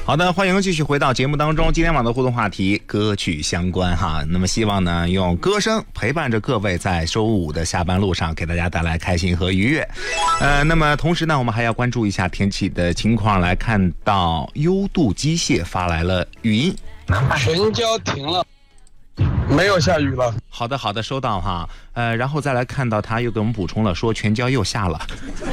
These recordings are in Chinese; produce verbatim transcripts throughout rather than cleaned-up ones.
好的，欢迎继续回到节目当中。今天晚的互动话题歌曲相关哈，那么希望呢用歌声陪伴着各位在周五的下班路上，给大家带来开心和愉悦。呃，那么同时呢，我们还要关注一下天气的情况。来看到优度机械发来了语音， 全交停了，没有下雨了。 好的好的，收到哈。呃，然后再来看到他又给我们补充了，说全交又下了。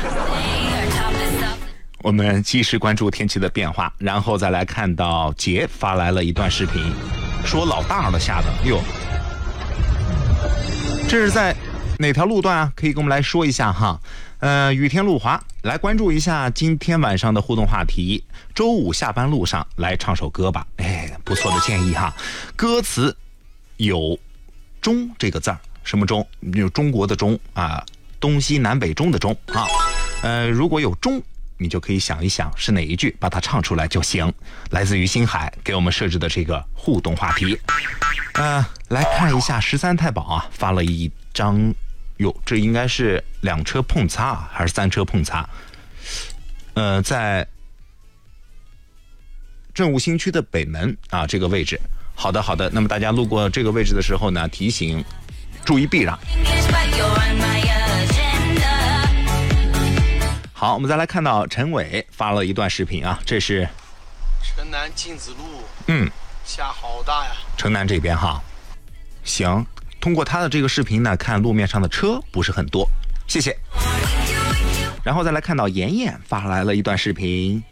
我们及时关注天气的变化，然后再来看到杰发来了一段视频，说老大了下的哟，这是在哪条路段啊？可以跟我们来说一下哈。呃，雨天路滑，来关注一下今天晚上的互动话题。周五下班路上来唱首歌吧，哎，不错的建议哈。歌词有“中”这个字儿，什么中？有中国的中啊，东西南北中的中啊。呃，如果有中，你就可以想一想是哪一句，把它唱出来就行。来自于星海给我们设置的这个互动话题。呃，来看一下十三太保啊，发了一张，哟，这应该是两车碰擦还是三车碰擦？呃，在政务新区的北门啊这个位置。好的好的，那么大家路过这个位置的时候呢，提醒注意避让。好，我们再来看到陈伟发了一段视频啊，这是城南镜子路， 嗯， 下好大呀。 城南这边哈，行，通过他的这个视频呢，看路面上的车不是很多，谢谢。然后再来看到妍妍发来了一段视频，